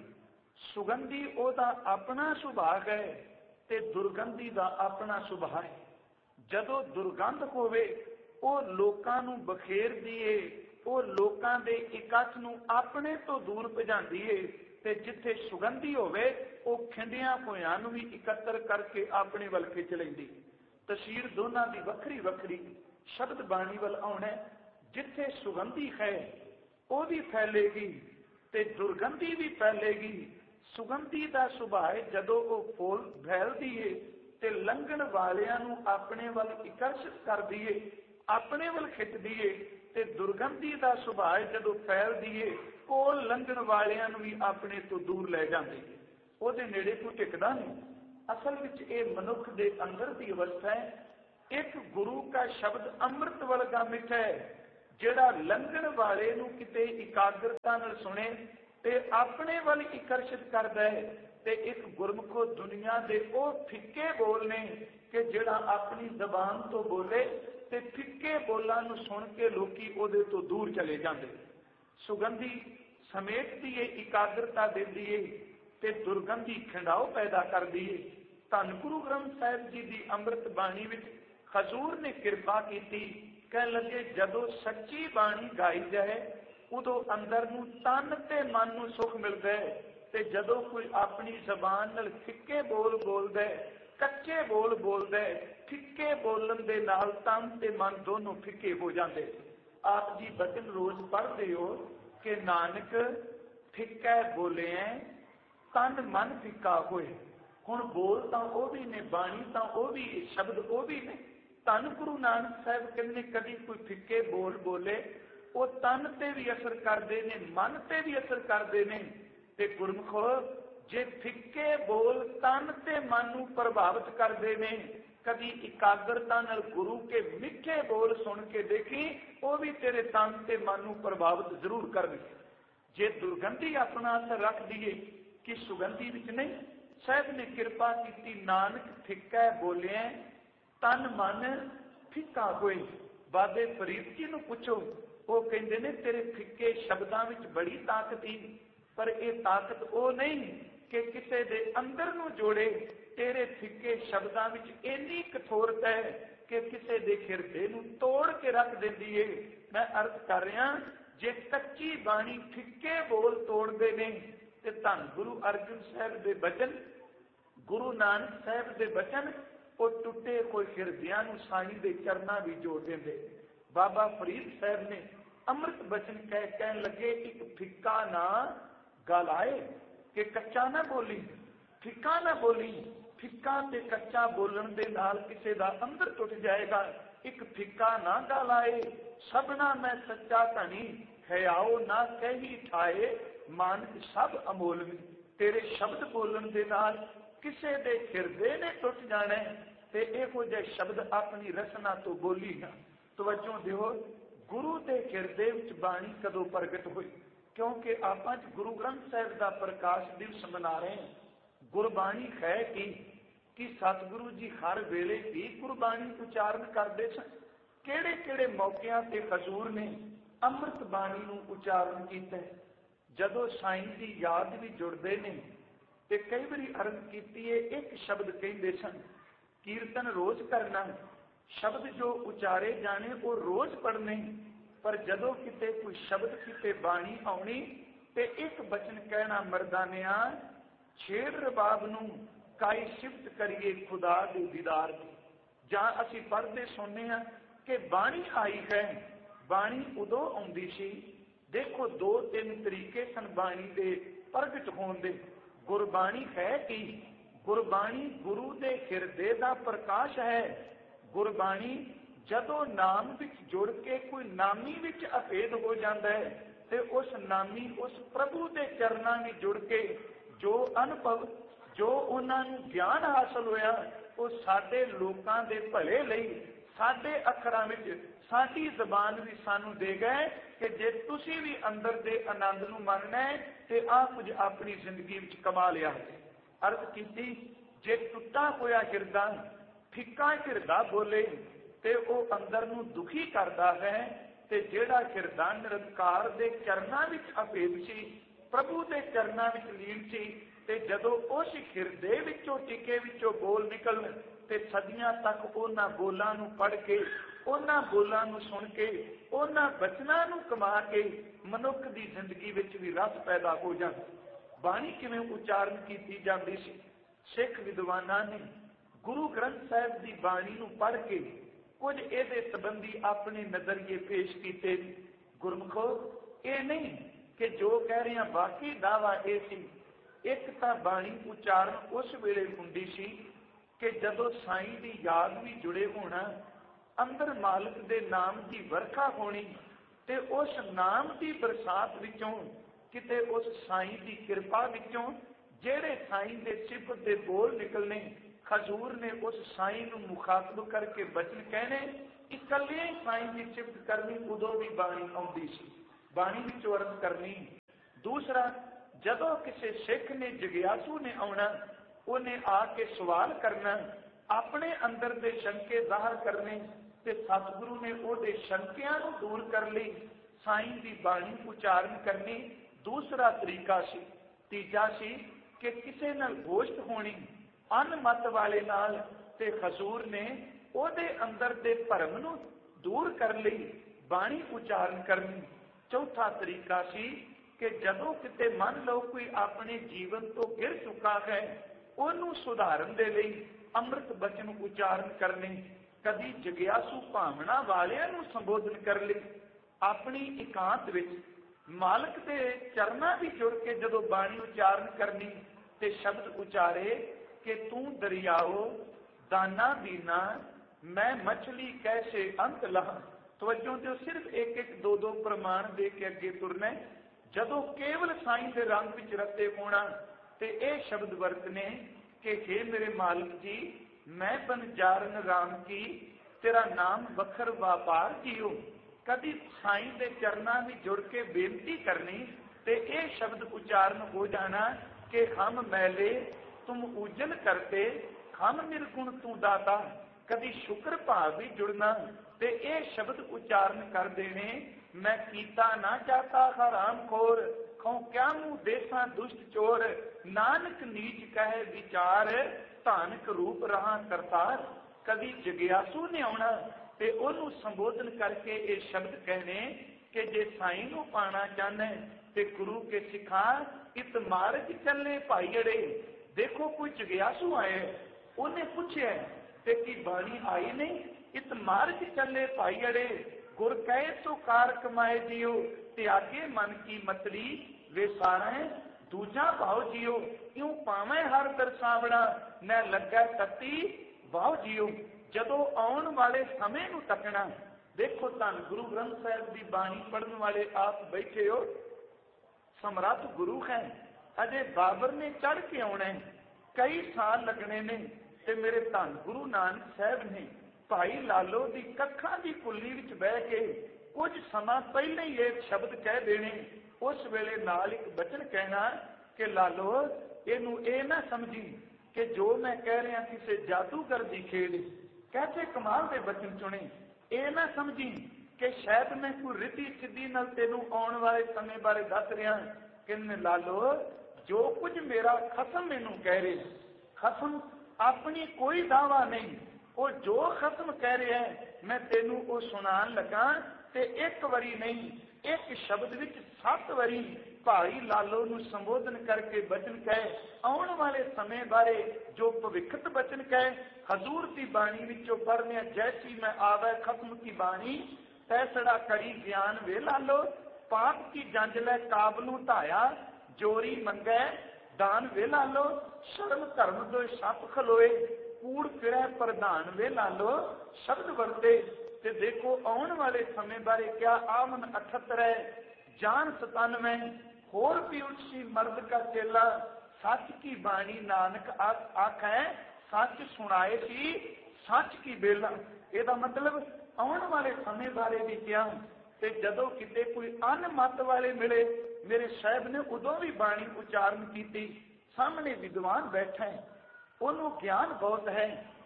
ਸੁਗੰਧੀ ਉਹਦਾ ਆਪਣਾ ਸੁਭਾਅ ਹੈ ਤੇ ਦੁਰਗੰਧੀ ਦਾ ਆਪਣਾ ਸੁਭਾਅ ਹੈ। ਜਦੋਂ ਦੁਰਗੰਧ ਹੋਵੇ ਉਹ ਲੋਕਾਂ ਨੂੰ ਬਖੇਰਦੀ ਏ, ਉਹ ਲੋਕਾਂ ਦੇ ਇਕੱਠ ਨੂੰ ਆਪਣੇ ਤੋਂ ਦੂਰ ਭਜਾਉਂਦੀ ਏ, ਤੇ ਜਿੱਥੇ ਸੁਗੰਧੀ ਹੋਵੇ ਉਹ ਖਿੰਡਿਆਂ ਹੋਇਆਂ ਨੂੰ ਵੀ ਇਕੱਤਰ ਕਰਕੇ ਆਪਣੇ ਵੱਲ ਖਿੱਚ ਲੈਂਦੀ। ਤਸੀਰ ਦੋਨਾਂ ਦੀ ਵੱਖਰੀ ਵੱਖਰੀ। ਸ਼ਬਦ ਬਾਣੀ ਵੱਲ ਆਉਣਾ, ਜਿੱਥੇ ਸੁਗੰਧੀ ਹੈ ਉਹ ਵੀ ਫੈਲੇਗੀ ਤੇ ਦੁਰਗੰਧੀ ਵੀ ਫੈਲੇਗੀ। ਸੁਗੰਧੀ ਦਾ ਸੁਭਾਅ ਜਦੋਂ ਉਹ ਫੁੱਲ ਫੈਲਦੀ ਏ ਤੇ ਲੰਘਣ ਵਾਲਿਆਂ ਨੂੰ ਆਪਣੇ ਵੱਲ ਆਕਰਸ਼ਿਤ ਕਰਦੀ ਏ, ਆਪਣੇ ਵੱਲ ਖਿੱਚਦੀ ਏ, ਤੇ ਦੁਰਗੰਧੀ ਦਾ ਸੁਭਾਅ ਜਦੋਂ ਫੈਲਦੀ ਏ ਕੋਲ ਲੰਘਣ ਵਾਲਿਆਂ ਨੂੰ ਵੀ ਆਪਣੇ ਤੋਂ ਦੂਰ ਲੈ ਜਾਂਦੀ ਏ, ਉਹਦੇ ਨੇੜੇ ਕੋਈ ਟਿਕਦਾ ਨਹੀਂ। ਅਸਲ ਵਿੱਚ ਇਹ ਮਨੁੱਖ ਦੇ ਅੰਦਰ ਦੀ ਅਵਸਥਾ ਹੈ। ਇੱਕ ਗੁਰੂ ਦਾ ਸ਼ਬਦ ਅੰਮ੍ਰਿਤ ਵਰਗਾ ਮਿੱਠਾ ਹੈ, ਜਿਹੜਾ ਲੰਘਣ ਵਾਲੇ ਨੂੰ ਕਿਤੇ ਇਕਾਗਰਤਾ ਨਾਲ ਸੁਣੇ ਤੇ ਆਪਣੇ ਵੱਲ ਆਕਰਸ਼ਿਤ ਕਰਦਾ ਹੈ। ਤੇ ਇੱਕ ਗੁਰਮੁਖੋ ਦੁਨੀਆ ਦੇ ਉਹ ਫਿੱਕੇ ਬੋਲ ਨੇ ਕਿ ਜਿਹੜਾ ਆਪਣੀ ਜ਼ਬਾਨ ਤੋਂ ਬੋਲੇ ਤੇ ਫਿੱਕੇ ਬੋਲਾਂ ਨੂੰ ਸੁਣ ਕੇ ਲੋਕੀ ਉਹਦੇ ਤੋਂ ਦੂਰ ਚਲੇ ਜਾਂਦੇ। ਸੁਗੰਧੀ ਸਮੇਟਦੀ ਏ, ਇਕਾਗਰਤਾ ਦਿੰਦੀ ਏ, ਤੇ ਦੁਰਗੰਧੀ ਖਿੰਡਾਓ ਪੈਦਾ ਕਰਦੀ ਏ। ਧੰਨ ਗੁਰੂ ਗ੍ਰੰਥ ਸਾਹਿਬ ਜੀ ਦੀ ਅੰਮ੍ਰਿਤ ਬਾਣੀ ਵਿੱਚ ਹਜ਼ੂਰ ਨੇ ਕਿਰਪਾ ਕੀਤੀ। ਕਹਿਣ ਲੱਗੇ ਜਦੋਂ ਸੱਚੀ ਬਾਣੀ ਗਾਈ ਜਾਏ ਉਦੋਂ ਅੰਦਰ ਨੂੰ ਤਨ ਤੇ ਮਨ ਨੂੰ ਸੁੱਖ ਮਿਲਦਾ ਹੈ, ਤੇ ਜਦੋਂ ਕੋਈ ਆਪਣੀ ਜ਼ਬਾਨ ਨਾਲ ਫਿੱਕੇ ਬੋਲ ਬੋਲਦਾ, ਕੱਚੇ ਬੋਲ ਬੋਲਦਾ, ਫਿੱਕੇ ਬੋਲਣ ਦੇ ਨਾਲ ਤਨ ਤੇ ਮਨ ਦੋਨੋਂ ਫਿੱਕੇ ਹੋ ਜਾਂਦੇ। ਆਪ ਜੀ ਬਚਨ ਰੋਜ਼ ਪੜ੍ਹਦੇ ਹੋ ਕਿ ਨਾਨਕ ਫਿੱਕਾ ਬੋਲਿਆ ਤਨ ਮਨ ਫਿੱਕਾ ਹੋਏ। ਹੁਣ ਬੋਲ ਤਾਂ ਉਹ ਵੀ ਨੇ, ਬਾਣੀ ਤਾਂ ਉਹ ਵੀ, ਸ਼ਬਦ ਉਹ ਵੀ ਨੇ। ਧੰਨ ਗੁਰੂ ਨਾਨਕ ਸਾਹਿਬ ਕਹਿੰਦੇ ਕਦੀ ਕੋਈ ਫਿੱਕੇ ਬੋਲ ਬੋਲੇ ਉਹ ਤਨ ਤੇ ਵੀ ਅਸਰ ਕਰਦੇ ਨੇ, ਮਨ ਤੇ ਵੀ ਅਸਰ ਕਰਦੇ ਨੇ। ਤੇ ਗੁਰਮੁਖੋ ਜੇ ਫਿੱਕੇ ਬੋਲ ਤਨ ਤੇ ਮਨ ਨੂੰ ਪ੍ਰਭਾਵਿਤ ਕਰਦੇ ਨੇ, ਕਦੀ ਇਕਾਗਰਤਾ ਨਾਲ ਗੁਰੂ ਕੇ ਮਿੱਠੇ ਬੋਲ ਸੁਣ ਕੇ ਦੇਖੀ, ਉਹ ਵੀ ਤੇਰੇ ਤਨ ਤੇ ਮਨ ਨੂੰ ਪ੍ਰਭਾਵਿਤ ਜ਼ਰੂਰ ਕਰਨਗੇ। ਜੇ ਦੁਰਗੰਧੀ ਆਪਣਾ ਅਸਰ ਰੱਖਦੀ ਏ ਕਿ ਸੁਗੰਧੀ ਵਿੱਚ ਨਹੀਂ। ਸਾਹਿਬ ਨੇ ਕਿਰਪਾ ਕੀਤੀ, ਨਾਨਕ ਫਿੱਕਾ ਬੋਲਿਆ ਤਨ ਮਨ ਫਿੱਕਾ ਹੋਏ। ਬਾਬੇ ਫਰੀਦ ਜੀ ਨੂੰ ਪੁੱਛੋ, ਉਹ ਕਹਿੰਦੇ ਨੇ ਤੇਰੇ ਫਿੱਕੇ ਸ਼ਬਦਾਂ ਵਿੱਚ ਬੜੀ ਤਾਕਤ ਸੀ, ਪਰ ਇਹ ਤਾਕਤ ਉਹ ਨਹੀਂ ਕਿ ਕਿਸੇ ਦੇ ਅੰਦਰ ਨੂੰ ਜੋੜੇ। ਤੇਰੇ ਫਿੱਕੇ ਸ਼ਬਦਾਂ ਵਿੱਚ ਇੰਨੀ ਕਠੋਰਤਾ ਹੈ ਕਿ ਕਿਸੇ ਦੇ ਹਿਰਦੇ ਨੂੰ ਤੋੜ ਕੇ ਰੱਖ ਦਿੰਦੀ ਏ। ਮੈਂ ਅਰਥ ਕਰ ਰਿਹਾ, ਜੇ ਕੱਚੀ ਬਾਣੀ ਫਿੱਕੇ ਬੋਲ ਤੋੜਦੇ ਨੇ ਤੇ ਧੰਨ ਗੁਰੂ ਅਰਜਨ ਸਾਹਿਬ ਦੇ ਬਚਨ, ਗੁਰੂ ਨਾਨਕ ਸਾਹਿਬ ਦੇ ਬਚਨ ਉਹ ਟੁੱਟੇ ਹੋਏ ਹਿਰਦਿਆਂ ਨੂੰ ਸਾਈਂ ਦੇ ਚਰਨਾਂ ਵੀ ਜੋੜ ਦਿੰਦੇ। ਬਾਬਾ ਫਰੀਦ ਸਾਹਿਬ ਨੇ ਅੰਮ੍ਰਿਤ ਬਚਨ ਕਹਿਣ ਲੱਗੇ, ਇੱਕ ਫਿੱਕਾ ਨਾ ਗਾਲਾਏ ਕਿ ਕੱਚਾ ਨਾ ਬੋਲੀ, ਫਿੱਕਾ ਨਾ ਬੋਲੀ। ਫਿੱਕਾ ਤੇ ਕੱਚਾ ਬੋਲਣ ਦੇ ਨਾਲ ਕਿਸੇ ਦਾ ਅੰਦਰ ਟੁੱਟ ਜਾਏਗਾ। ਇੱਕ ਫਿੱਕਾ ਨਾ ਗਾਲਾਏ ਸਭਨਾ ਮੈਂ ਸੱਚਾ ਧਨੀ, ਹਿਆਓ ਨਾ ਕਹੀ ਠਾਏ ਮਾਨਕ ਸਭ ਅਮੋਲਵੀ। ਤੇਰੇ ਸ਼ਬਦ ਬੋਲਣ ਦੇ ਨਾਲ ਕਿਸੇ ਦੇ ਹਿਰਦੇ ਨੇ ਟੁੱਟ ਜਾਣਾ ਤੇ ਇਹੋ ਜਿਹੇ ਸ਼ਬਦ ਆਪਣੀ ਰਸਨਾ ਤੋਂ ਬੋਲੀ ਨਾ। ਤਵੱਜੋ ਦਿਓ, ਗੁਰੂ ਦੇ ਹਿਰਦੇ ਵਿੱਚ ਬਾਣੀ ਕਦੋਂ ਪ੍ਰਗਟ ਹੋਈ? ਕਿਉਂਕਿ ਆਪਾਂ ਗੁਰੂ ਗ੍ਰੰਥ ਸਾਹਿਬ ਦਾ ਪ੍ਰਕਾਸ਼ ਦਿਵਸ ਮਨਾ ਰਹੇ ਹਾਂ। ਗੁਰਬਾਣੀ ਹੈ ਕਿ ਸਤਿਗੁਰੂ ਜੀ ਹਰ ਵੇਲੇ ਵੀ ਗੁਰਬਾਣੀ ਉਚਾਰਨ ਕਰਦੇ ਸਨ। ਕਿਹੜੇ ਕਿਹੜੇ ਮੌਕਿਆਂ ਤੇ ਹਜ਼ੂਰ ਨੇ ਅੰਮ੍ਰਿਤ ਬਾਣੀ ਨੂੰ ਉਚਾਰਨ ਕੀਤਾ? ਜਦੋਂ ਸਾਈਂ ਦੀ ਯਾਦ ਵੀ ਜੁੜਦੇ ਨੇ ਤੇ ਕਈ ਵਾਰੀ ਅਰਜ਼ ਕੀਤੀ ਹੈ, ਇੱਕ ਸ਼ਬਦ ਕਹਿੰਦੇ ਸਨ, ਕੀਰਤਨ ਰੋਜ਼ ਕਰਨਾ, ਸ਼ਬਦ ਜੋ ਉਚਾਰੇ ਜਾਣੇ ਉਹ ਰੋਜ਼ ਪੜ੍ਹਨੇ, ਪਰ ਜਦੋਂ ਕਿਤੇ ਕੋਈ ਸ਼ਬਦ ਕਿਤੇ ਬਾਣੀ ਆਉਣੀ ਤੇ ਇੱਕ ਬਚਨ ਕਹਿਣਾ, ਮਰਦਾਨਿਆਂ ਛੇੜ ਰਬਾਬ ਨੂੰ ਕਾਈ ਸਿਫਤ ਕਰੀਏ ਖੁਦਾ ਦੇ ਦੀਦਾਰ ਦੀ। ਜਾਂ ਅਸੀਂ ਪੜ੍ਹਦੇ ਸੁਣਨੇ ਹਾਂ ਕਿ ਬਾਣੀ ਆਈ ਹੈ। ਬਾਣੀ ਉਦੋਂ ਆਉਂਦੀ ਸੀ, ਦੇਖੋ 2-3 ਤਰੀਕੇ ਸਨ ਬਾਣੀ ਦੇ ਪ੍ਰਗਟ ਹੋਣ ਦੇ। ਗੁਰਬਾਣੀ ਹੈ ਕਿ ਗੁਰਬਾਣੀ ਗੁਰੂ ਦੇ ਹਿਰਦੇ ਦਾ ਪ੍ਰਕਾਸ਼ ਹੈ। ਗੁਰਬਾਣੀ ਜਦੋਂ ਨਾਮ ਵਿੱਚ ਜੁੜ ਕੇ ਕੋਈ ਨਾਮੀ ਵਿੱਚ ਅਭੇਦ ਹੋ ਜਾਂਦਾ ਹੈ ਤੇ ਉਸ ਨਾਮੀ ਉਸ ਪ੍ਰਭੂ ਦੇ ਚਰਨਾਂ ਵਿੱਚ ਜੁੜ ਕੇ ਜੋ ਅਨੁਭਵ, ਜੋ ਉਹਨਾਂ ਨੂੰ ਗਿਆਨ ਹਾਸਲ ਹੋਇਆ, ਉਹ ਸਾਡੇ ਲੋਕਾਂ ਦੇ ਭਲੇ ਲਈ ਸਾਡੇ ਅੱਖਰਾਂ ਵਿੱਚ, ਸਾਡੀ ਜ਼ਬਾਨ ਵੀ ਸਾਨੂੰ ਦੇ ਗਏ ਕਿ ਜੇ ਤੁਸੀਂ ਵੀ ਅੰਦਰ ਦੇ ਆਨੰਦ ਨੂੰ ਮੰਨਣਾ ਹੈ ਤੇ ਆਹ ਕੁਝ ਆਪਣੀ ਜ਼ਿੰਦਗੀ ਵਿੱਚ ਕਮਾ ਲਿਆ ਹੈ। ਅਰਥ ਕੀਤੀ, ਜੇ ਟੁੱਟਾ ਹੋਇਆ ਹਿਰਦਾ, ਫਿੱਕਾ ਹਿਰਦਾ ਬੋਲੇ ਤੇ ਉਹ ਅੰਦਰ ਨੂੰ ਦੁਖੀ ਕਰਦਾ ਹੈ। ਤੇ ਜਿਹੜਾ ਹਿਰਦਾ ਨਿਰੰਕਾਰ ਦੇ ਚਰਨਾਂ ਵਿੱਚ ਅਭੇਦ ਸੀ, ਪ੍ਰਭੂ ਦੇ ਚਰਨਾਂ ਵਿੱਚ ਲੀਨ ਸੀ, ਤੇ ਜਦੋਂ ਉਸ ਹਿਰਦੇ ਵਿੱਚੋਂ ਟਿਕੇ ਵਿੱਚੋਂ ਬੋਲ ਨਿਕਲਣ ਤੇ ਸਦੀਆਂ ਤੱਕ ਉਹਨਾਂ ਬੋਲਾਂ ਨੂੰ ਪੜ੍ਹ ਕੇ, ਉਹਨਾਂ ਬੋਲਾਂ ਨੂੰ ਸੁਣ ਕੇ, ਉਹਨਾਂ ਬਚਨਾਂ ਨੂੰ ਕਮਾ ਕੇ ਮਨੁੱਖ ਦੀ ਜ਼ਿੰਦਗੀ ਵਿੱਚ ਵੀ ਰਸ ਪੈਦਾ ਹੋ ਜਾਂਦਾ। ਬਾਣੀ ਕਿਵੇਂ ਉਚਾਰਨ ਕੀਤੀ ਜਾਂਦੀ ਸੀ? ਸਿੱਖ ਵਿਦਵਾਨਾਂ ਨੇ ਗੁਰੂ ਗ੍ਰੰਥ ਸਾਹਿਬ ਦੀ ਬਾਣੀ ਨੂੰ ਪੜ੍ਹ ਕੇ ਕੁਝ ਇਹਦੇ ਸੰਬੰਧੀ ਆਪਣੇ ਨਜ਼ਰੀਏ ਪੇਸ਼ ਕੀਤੇ। ਗੁਰਮੁਖੋ, ਇਹ ਨਹੀਂ ਕਿ ਜੋ ਕਹਿ ਰਹੇ ਹਾਂ ਬਾਕੀ ਦਾਵਾ ਇਹ ਸੀ। ਇੱਕ ਤਾਂ ਬਾਣੀ ਉਚਾਰਨ ਉਸ ਵੇਲੇ ਹੁੰਦੀ ਸੀ ਕਿ ਜਦੋਂ ਸਾਈਂ ਦੀ ਯਾਦ ਵੀ ਜੁੜੇ ਹੋਣਾ, ਅੰਦਰ ਮਾਲਕ ਦੇ ਨਾਮ ਦੀ ਵਰਖਾ ਹੋਣੀ ਤੇ ਉਸ ਨਾਮ ਦੀ ਬਰਸਾਤ ਵਿੱਚੋਂ ਕਿਤੇ ਉਸ ਸਾਈਂ ਦੀ ਕਿਰਪਾ ਵਿੱਚੋਂ ਜਿਹੜੇ ਸਾਈਂ ਦੇ ਸਿਫਤ ਦੇ ਬੋਲ ਨਿਕਲਣੇ, ਹਜ਼ੂਰ ਨੇ ਉਸ ਸਾਈਂ ਨੂੰ ਮੁਖਾਤਬ ਕਰਕੇ ਬਚਨ ਕਹਿਣੇ, ਇਕੱਲੇ ਸਾਈਂ ਦੀ ਸਿਫਤ ਕਰਨੀ, ਉਦੋਂ ਵੀ ਬਾਣੀ ਆਉਂਦੀ ਸੀ, ਬਾਣੀ ਵਿੱਚੋਂ ਅਰਜ਼ ਕਰਨੀ। ਦੂਸਰਾ, ਜਦੋਂ ਕਿਸੇ ਸਿੱਖ ਨੇ, ਜਗਿਆਸੂ ਨੇ ਆਉਣਾ, ਉਹਨੇ ਆ ਕੇ ਸਵਾਲ ਕਰਨਾ, ਆਪਣੇ ਅੰਦਰ ਦੇ ਸ਼ੰਕੇ ਜ਼ਾਹਰ ਕਰਨੇ ਤੇ ਸਤਿਗੁਰੂ ਨੇ ਉਹਦੇ ਸ਼ੰਕਿਆਂ ਨੂੰ ਦੂਰ ਕਰਨ ਲਈ ਸਾਈਂ ਦੀ ਬਾਣੀ ਉਚਾਰਨ ਕਰਨੀ। ਦੂਸਰਾ ਤਰੀਕਾ ਸੀ। ਤੀਜਾ ਸੀ ਕਿ ਕਿਸੇ ਨਾਲ ਗੋਸ਼ਟ ਹੋਣੀ ਅਨਮਤ ਵਾਲੇ ਨਾਲ, ਤੇ ਹਜ਼ੂਰ ਨੇ ਉਹਦੇ ਅੰਦਰ ਦੇ ਭਰਮ ਨੂੰ ਦੂਰ ਕਰਨ ਲਈ ਬਾਣੀ ਉਚਾਰਨ ਕਰਨੀ। ਚੌਥਾ ਤਰੀਕਾ ਸੀ ਕਿ ਜਦੋਂ ਕਿਤੇ ਮੰਨ ਲਓ ਕੋਈ ਆਪਣੇ ਜੀਵਨ ਤੋਂ ਗਿਰ ਚੁੱਕਾ ਹੈ, ਉਹਨੂੰ ਸੁਧਾਰਨ ਦੇ ਲਈ ਅੰਮ੍ਰਿਤ ਬਚਨ ਉਚਾਰਨ ਕਰਨੇ। ਕਦੀ ਜਗਿਆਸੂ ਭਾਵਨਾ ਵਾਲਿਆਂ ਨੂੰ ਸੰਬੋਧਨ ਕਰਨ ਲਈ ਆਪਣੀ ਇਕਾਂਤ ਵਿੱਚ ਮਾਲਕ ਦੇ ਚਰਨਾਂ ਵਿੱਚ ਜੁੜ ਕੇ ਜਦੋਂ ਬਾਣੀ ਉਚਾਰਨ ਕਰਨੀ ਤੇ ਸ਼ਬਦ ਉਚਾਰੇ ਕਿ ਤੂੰ ਦਰਿਆਓ ਦਾਨਾ ਦੀਨਾ, ਮੈਂ ਮਛਲੀ ਕੈਸੇ ਅੰਤ ਲਾ। ਤਵੱਜੋ ਦਿਓ, ਸਿਰਫ ਇੱਕ ਇੱਕ ਦੋ ਦੋ ਪ੍ਰਮਾਣ ਦੇ ਕੇ ਅੱਗੇ ਤੁਰਨਾ। ਜਦੋਂ ਕੇਵਲ ਸਾਈਂ ਦੇ ਰੰਗ ਵਿੱਚ ਰਤੇ ਹੋਣਾ ਤੇ ਇਹ ਸ਼ਬਦ ਵਰਤਨੇ ਕਿ ਹੇ ਮੇਰੇ ਮਾਲਕ ਜੀ, ਮੈਂ ਬਨਜਾਰਨ ਰਾਮ ਕੀ, ਤੇਰਾ ਨਾਮ ਵਖਰ ਵਾਪਾਰ ਜੀਓ। ਕਦੀ ਸਾਈਂ ਦੇ ਚਰਨਾਂ ਵਿੱਚ ਜੁੜ ਕੇ ਬੇਨਤੀ ਕਰਨੀ ਤੇ ਇਹ ਸ਼ਬਦ ਉਚਾਰਨ ਹੋ ਜਾਣਾ ਕਿ ਹਮ ਮੈਲੇ ਤੁਮ ਉਜਲ ਕਰਤੇ, ਹਮ ਨਿਰਗੁਣ ਤੂੰ ਦਾਤਾ। ਕਦੀ ਸ਼ੁਕਰ ਭਾਵ ਵੀ ਜੁੜਨਾ ਤੇ ਇਹ ਸ਼ਬਦ ਉਚਾਰਨ ਕਰ ਦੇਣੇ, ਮੈਂ ਕੀਤਾ ਨਾ ਚਾਹਤਾ ਹਰਾਮ ਖੋਰ, ਖੋ ਕਿਆ ਮੂੰਹ ਦੇਸਾਂ ਦੁਸ਼ਟ ਚੋਰ, ਨਾਨਕ ਨੀਚ ਕਹੇ ਵਿਚਾਰ, ਧਾਨਕ ਰੂਪ ਰਹਾ ਕਰਤਾਰ। ਕਦੀ ਜਗਿਆਸੂ ਨੇ ਆਉਣਾ ਤੇ ਉਹਨੂੰ ਸੰਬੋਧਨ ਕਰਕੇ ਇਹ ਸ਼ਬਦ ਕਹਿਣੇ ਕਿ ਜੇ ਸਾਈਂ ਨੂੰ ਪਾਣਾ ਚਾਹਨਾ ਤੇ ਗੁਰੂ ਕੇ ਸਿਖਾ, ਇਤ ਮਾਰਗ ਚੱਲੇ ਭਾਈ ਅੜੇ। ਦੇਖੋ ਕੋਈ ਜਗਿਆਸੂ ਆਏ, ਉਹਨੇ ਪੁੱਛਿਆ ਤੇ ਕੀ ਬਾਣੀ ਆਈ ਨਹੀਂ? ਇਤ ਮਾਰਗ ਚੱਲੇ ਭਾਈ ਅੜੇ, ਗੁਰ ਕਹੇ ਤੋ ਕਾਰ ਕਮਾਏ ਜੀਓ, ਤਿਆਗੇ ਮਨ ਕੀ ਮਤਲੀ ਵੇ ਸਾਰਾ ਦੂਜਾ ਭਾਉ ਜੀਓ। ਕਿਉਂ ਪਾਵੇਂ ਹਰ ਦਰਸਾਵਣਾ, ਮੈਂ ਲੱਗਾ ਤਤੀ ਵਾਹ ਜੀਓ। ਜਦੋਂ ਆਉਣ ਵਾਲੇ ਸਮੇਂ ਨੂੰ ਤੱਕਣਾ, ਦੇਖੋ ਧੰਨ ਗੁਰੂ ਗ੍ਰੰਥ ਸਾਹਿਬ ਦੀ ਬਾਣੀ ਪੜ੍ਹਨ ਵਾਲੇ ਆਪ ਬੈਠੇ ਹੋ, ਸਮਰੱਥ ਗੁਰੂ ਹੈ। ਅਜੇ ਬਾਬਰ ਨੇ ਚੜ੍ਹ ਕੇ ਆਉਣਾ, कई साल लगने ने ते मेरे धन गुरु नानक साहब ने भाई लालो की कखा की कुल्ली विच बह के कुछ समा पहले ही एक शब्द कह देने। उस वेले नाल एक बचन कहना कि लालो इनू ये ना समझी कि जो मैं कह रहा किसी जादूगर की खेड। कैसे कमाल के बचन चुने। ये ना समझी कि शायद मैं कोई रिद्धि सिद्धि नाल तेनू आने वाले समय बारे दस रहा कि लालो जो कुछ मेरा खसम मैनू कह रहे, खसम अपनी कोई दावा नहीं, वो जो खसम कह रहे हैं मैं तेनू वो सुनान लगा ते एक बारी नहीं एक शब्द विच 7 बारी भाई लालो नू संबोधन करके बचन कहे, आने वाले समय बारे जो भविखत बचन कहे। हजूर की बाणी विचों पढ़ने जैसी मैं आवे खसम की बाणी तैसड़ा करी ज्ञान वे लालो। पाप की जंज लै काबलू धाया जोरी मंगै दान वे लालो। शर्म धर्म दो सप खलोए कूड़ फिरै प्रधान वे लालो। शब्द वरते ते देखो आने वाले समय बारे क्या आमन 78 जान 97 होर भी उसी मर्द का चेला सच की बाणी नानक आख है सच सुनाए सी सच की बेला। ਇਹਦਾ मतलब आने वाले समय बारे भी क्या ते जदों किते कोई अनमत वाले मिले मेरे साहब ने उदों भी बाणी उच्चारण की। सामने विद्वान बैठा है उन्होंने ज्ञान बहुत है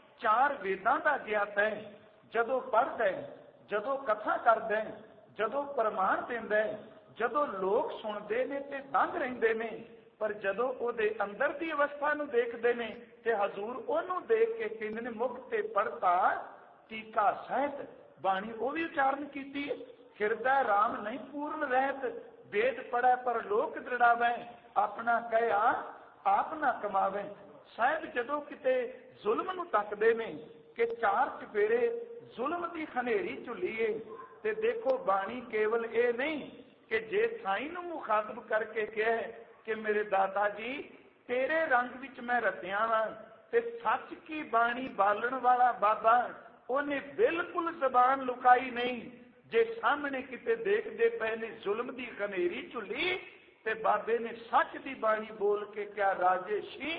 4 वेदां का ज्ञात है। जदों पढ़दा है जदों कथा करदा है जदों प्रमाण देंदा है जदों लोग सुनते ने ते दंग रहिंदे ने पर जदों उहदे अंदर की अवस्था नूं देखदे ने ते हजूर उहनूं देख के कहंदे ने मुख ते पढ़ता टीका सहित बाणी वो भी उच्चारण की। हिरदा राम नहीं पूर्ण रहत वेद पढ़ै पर लोक दृढ़ावै अपना कहया आप ना कमावे। साहब जदों किते जुल्म नूं तकदे ने कि 4 चपेरे जुल्म की खनेरी झुलीए ते देखो बाणी केवल ये नहीं कि जे साईं नूं मुखातब करके कहे कि मेरे दाता जी तेरे रंग विच मैं रतिया वां ते सच की बाणी बालण वाला बाबा उन्हें बिल्कुल जबान लुकाई नहीं। जे सामने किते देखते पे ने जुल्म की खनेरी झुली ते बाबे ने सच की बाणी बोल के क्या राजे सी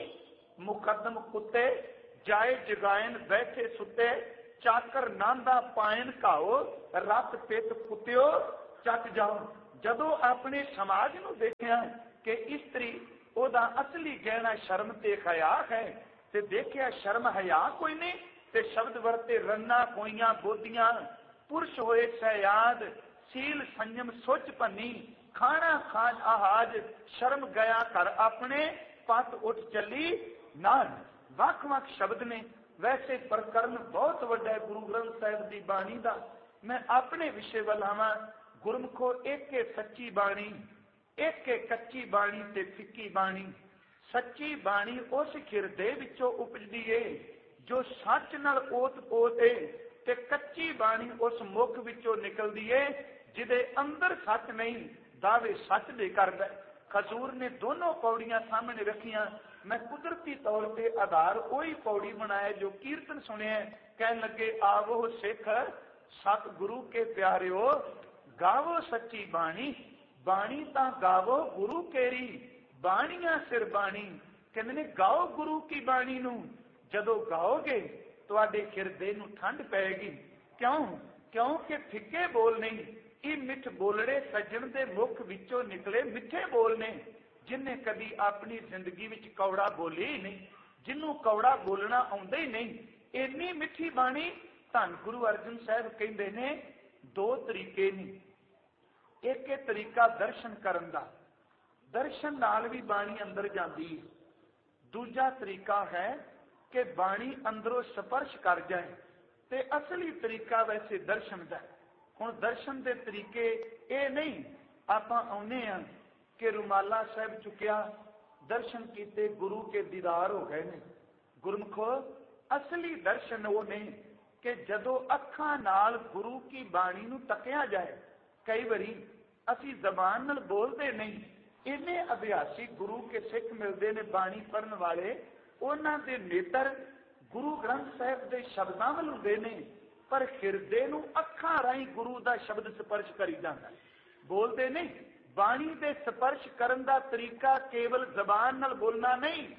मुकदम कुत्ते जाए जगायन बैठे सुते चाकर नांदा पायन खाओ रत पित कुत्यो चक जाओ। जदों अपने समाज नूं देखिया कि इस्त्री ओदा असली गहना शर्म ते हया है ते देखिया शर्म हया कोई नहीं ते शब्द वरते रन्ना कोइयां बोधियां पुरुष होए सहयाद सील संयम सोच भनी खाना खान आहाज शर्म गया कर अपने पत उठ चली नान। वख वख शब्द ने वैसे प्रकरण बहुत वड्डा है गुरु ग्रंथ साहिब की बाणी का। मैं अपने विषय वल आवां गुरमुखो एक सच्ची बाणी एक कच्ची बाणी ते फिक्की बाणी। सच्ची बाणी उस हिरदे विचों उपजदी है जो सच नाल ओत पोत है ते कच्ची बाणी उस मुख विचों निकलदी है जिदे अंदर सच नहीं दावे सच दे करदा। खजूर ने दोनों पौड़ियां सामने रखियां। मैं कुदरती तौर पे आधार वही पौड़ी बनाया जो कीर्तन सुने कहने लगे आवो सिख सतगुरु के प्यारिओ गावो सच्ची बाणी बाणी ता गावो गुरु केरी बाणियां सिर बाणी। कहंदे ने गाओ गुरु की बाणी नूं जदों गाओगे तुहाडे हिरदे नूं ठंड पैगी। क्यों क्योंकि फिक्के बोल नहीं ये मिठ बोलड़े सज्जन दे मुख विचों निकले मिठे बोल ने। जिन्हें कभी अपनी जिंदगी विच कौड़ा बोले ही नहीं जिन्हों कौड़ा बोलना आउंदा ही नहीं इन्नी मिठी बाणी। धन गुरु अर्जन साहब कहंदे ने 2 तरीके ने। एक तरीका दर्शन करन दा दर्शन नाल भी बाणी अंदर जाती है। दूजा तरीका है कि बाणी अंदरों स्पर्श कर जाए ते असली तरीका वैसे दर्शन का। हुण दर्शन के तरीके ये नहीं आपां आउणे आ कि रुमाला साहब चुकिया दर्शन किते गुरु के दीदार हो गए ने। गुरमुखो असली दर्शन वो नहीं कि जदों अखां नाल गुरु की बाणी नूं तकिया जाए। कई बारी असी जबान नाल बोलते नहीं इन्ने अभ्यासी गुरु के सिख मिलते ने बाणी पढ़न वाले उन्हां दे नेत्र गुरु ग्रंथ साहिब के शब्दां वल हुंदे ने पर हिरदे नूं अखां राहीं गुरु का शब्द स्पर्श करी जांदा बोलते नहीं। बाणी दे स्पर्श करन दा तरीका केवल जबान नाल बोलना नहीं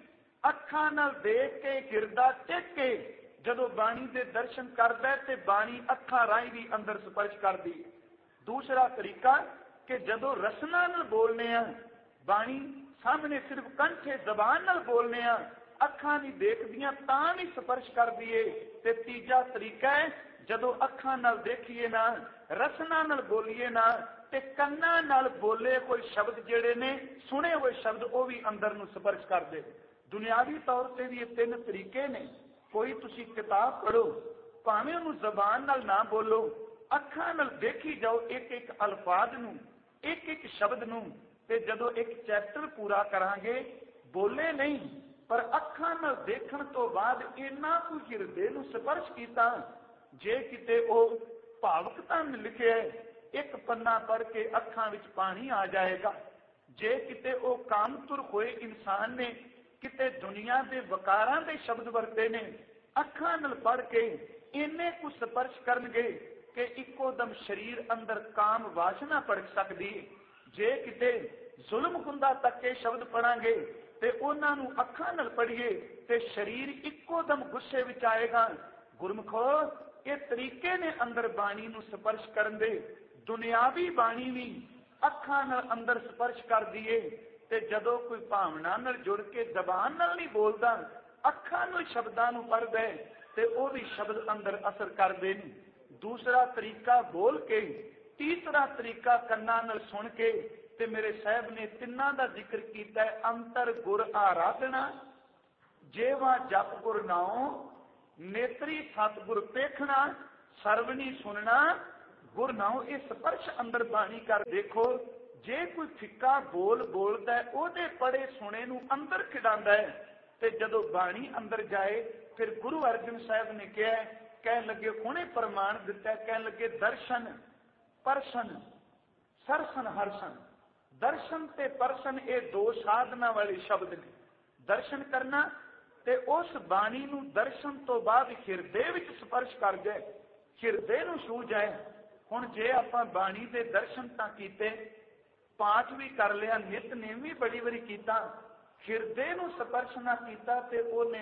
ਅੱਖਾਂ ਨਾਲ ਦੇਖ ਕੇ ਹਿਰਦਾ ਟਿਕ ਕੇ ਜਦੋਂ ਬਾਣੀ ਦੇ ਦਰਸ਼ਨ ਕਰਦਾ ਤੇ ਬਾਣੀ ਅੱਖਾਂ ਰਾਹੀਂ ਵੀ ਅੰਦਰ ਸਪਰਸ਼ ਕਰਦੀ। ਦੂਸਰਾ ਤਰੀਕਾ ਕਿ ਜਦੋਂ ਰਸਨਾ ਨਾਲ ਬੋਲਨੇ ਆ, ਬਾਣੀ ਸਾਹਮਣੇ ਸਿਰਫ ਕੰਠੇ ਜ਼ਬਾਨ ਨਾਲ ਬੋਲਨੇ ਆ, ਅੱਖਾਂ ਨਹੀਂ ਦੇਖਦੀਆਂ ਤਾਂ ਵੀ ਸਪਰਸ਼ ਕਰਦੀ ਏ। ਤੇ ਤੀਜਾ ਤਰੀਕਾ ਹੈ ਜਦੋਂ ਅੱਖਾਂ ਨਾਲ ਦੇਖੀਏ ਨਾ, ਰਸਨਾ ਨਾਲ ਬੋਲੀਏ ਨਾ, ਤੇ ਕੰਨਾਂ ਨਾਲ ਬੋਲੇ ਕੋਈ ਸ਼ਬਦ ਜਿਹੜੇ ਨੇ, ਸੁਣੇ ਹੋਏ ਸ਼ਬਦ, ਉਹ ਵੀ ਅੰਦਰ ਨੂੰ ਸਪਰਸ਼ ਕਰਦੇ। ਦੁਨਿਆਵੀ ਤੌਰ ਤੇ ਵੀ ਇਹ ਤਿੰਨ ਤਰੀਕੇ ਨੇ। ਕੋਈ ਤੁਸੀਂ ਕਿਤਾਬ ਪੜ੍ਹੋ, ਭਾਵੇਂ ਉਹਨੂੰ ਜ਼ਬਾਨ ਨਾਲ ਨਾ ਬੋਲੋ, ਅੱਖਾਂ ਨਾਲ ਦੇਖੀ ਜਾਓ ਇੱਕ ਇੱਕ ਅਲਫਾਜ਼ ਨੂੰ, ਇੱਕ ਇੱਕ ਸ਼ਬਦ ਨੂੰ। ਤੇ ਜਦੋਂ ਇੱਕ ਚੈਪਟਰ ਪੂਰਾ ਕਰਾਂਗੇ, ਬੋਲੇ ਨਹੀਂ ਪਰ ਅੱਖਾਂ ਨਾਲ ਦੇਖਣ ਤੋਂ ਬਾਅਦ ਇੰਨਾ ਕੁ ਹਿਰਦੇ ਨੂੰ ਸਪਰਸ਼ ਕੀਤਾ, ਜੇ ਕਿਤੇ ਉਹ ਭਾਵੁਕਤਾ ਨੇ ਲਿਖਿਆ, ਇੱਕ ਪੰਨਾ ਪੜ੍ਹ ਕੇ ਅੱਖਾਂ ਵਿੱਚ ਪਾਣੀ ਆ ਜਾਏਗਾ। ਜੇ ਕਿਤੇ ਉਹ ਕਾਮਤੁਰ ਹੋਏ ਇਨਸਾਨ ਨੇ, ਕਿਤੇ ਦੁਨੀਆ ਦੇ ਵਕਾਰਾਂ ਦੇ ਸ਼ਬਦ ਵਰਤੇ ਨੇ, ਅੱਖਾਂ ਨਾਲ ਪੜ੍ਹ ਕੇ ਇੰਨੇ ਕੁ ਸਪਰਸ਼ ਕਰਨਗੇ ਕਿ ਇੱਕੋ ਦਮ ਸਰੀਰ ਅੰਦਰ ਕਾਮ ਵਾਸ਼ਨਾ ਭੜਕ ਸਕਦੀ। ਜੇ ਕਿਤੇ ਜ਼ੁਲਮ ਹੁੰਦਾ ਤੱਕ ਇਹ ਸ਼ਬਦ ਪੜਾਂਗੇ ਤੇ ਉਹਨਾਂ ਨੂੰ ਅੱਖਾਂ ਨਾਲ ਪੜ੍ਹੀਏ ਤੇ ਸਰੀਰ ਇੱਕੋ ਦਮ ਗੁੱਸੇ ਵਿੱਚ ਆਏਗਾ। ਗੁਰਮੁਖੋ, ਇਹ ਤਰੀਕੇ ਨੇ ਅੰਦਰ ਬਾਣੀ ਨੂੰ ਸਪਰਸ਼ ਕਰਨ ਦੇ। ਦੁਨਿਆਵੀ ਬਾਣੀ ਵੀ ਅੱਖਾਂ ਨਾਲ ਅੰਦਰ ਸਪਰਸ਼ ਕਰਦੀ ਏ। ਤੇ ਜਦੋਂ ਕੋਈ ਭਾਵਨਾ ਨਾਲ ਜੁੜ ਕੇ ਜ਼ਬਾਨ ਨਾਲ ਨਹੀਂ ਬੋਲਦਾ, ਅੱਖਾਂ ਨੂੰ ਸ਼ਬਦਾਂ ਨੂੰ ਪੜ੍ਹਦਾ ਤੇ ਉਹ ਵੀ ਸ਼ਬਦ ਅੰਦਰ ਅਸਰ ਕਰਦੇ ਨੇ। ਦੂਸਰਾ ਤਰੀਕਾ ਬੋਲ ਕੇ, ਤੀਸਰਾ ਤਰੀਕਾ ਕੰਨਾਂ ਨਾਲ ਸੁਣ ਕੇ। ਤੇ ਮੇਰੇ ਸਾਹਿਬ ਨੇ ਤਿੰਨਾਂ ਦਾ ਜ਼ਿਕਰ ਕੀਤਾ ਹੈ। ਅੰਤਰ ਗੁਰ ਆਰਾਧਨਾ, ਜੇਵਾ ਜਪ ਗੁਰ ਨਾਉ, ਨੇਤਰੀ ਸਤਿਗੁਰ ਪੇਖਣਾ, ਸਰਵਣੀ ਸੁਣਨਾ ਗੁਰ ਨਾਉ। ਇਹ ਸਪਰਸ਼ ਅੰਦਰ ਬਾਣੀ ਕਰ ਦੇਖੋ। ਜੇ ਕੋਈ ਫਿੱਕਾ ਬੋਲ ਬੋਲਦਾ, ਉਹਦੇ ਪੜੇ ਸੁਣੇ ਨੂੰ ਅੰਦਰ ਖਿਡਾਉਂਦਾ ਹੈ। ਤੇ ਜਦੋਂ ਬਾਣੀ ਅੰਦਰ ਜਾਏ, ਫਿਰ ਗੁਰੂ ਅਰਜਨ ਸਾਹਿਬ ਨੇ ਕਿਹਾ, ਕਹਿਣ ਲੱਗੇ, ਹੁਣੇ ਪ੍ਰਮਾਣ ਦਿੱਤਾ, ਕਹਿਣ ਲੱਗੇ ਦਰਸ਼ਨ ਪਰਸ਼ਨ ਸਰਸਨ ਹਰਸਨ। ਦਰਸ਼ਨ ਤੇ ਪਰਸ਼ਨ ਇਹ ਦੋ ਸਾਧਨਾ ਵਾਲੇ ਸ਼ਬਦ ਨੇ। ਦਰਸ਼ਨ ਕਰਨਾ ਤੇ ਉਸ ਬਾਣੀ ਨੂੰ ਦਰਸ਼ਨ ਤੋਂ ਬਾਅਦ ਹਿਰਦੇ ਵਿੱਚ ਸਪਰਸ਼ ਕਰ ਜਾਏ, ਹਿਰਦੇ ਨੂੰ ਛੂਹ ਜਾਏ। ਹੁਣ ਜੇ ਆਪਾਂ ਬਾਣੀ ਦੇ ਦਰਸ਼ਨ ਤਾਂ ਕੀਤੇ, ਪਾਠ ਵੀ ਕਰ ਲਿਆ, ਨਿਤਨੇਮ ਵੀ ਬੜੀ ਵਾਰੀ ਕੀਤਾ, ਹਿਰਦੇ ਨੂੰ ਸਪਰਸ਼ ਨਾ ਕੀਤਾ ਤੇ ਉਹਨੇ